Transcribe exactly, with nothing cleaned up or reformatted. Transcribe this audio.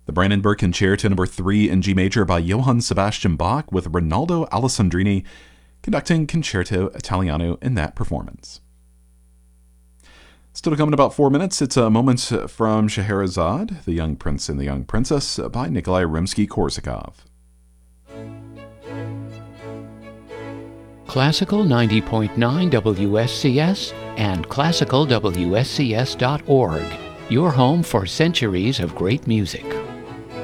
The Brandenburg Concerto number three in G major by Johann Sebastian Bach, with Rinaldo Alessandrini conducting Concerto Italiano in that performance. Still to come in about four minutes, it's a moment from Scheherazade, The Young Prince and the Young Princess by Nikolai Rimsky-Korsakov. Classical ninety point nine W S C S and classical W S C S dot org, your home for centuries of great music.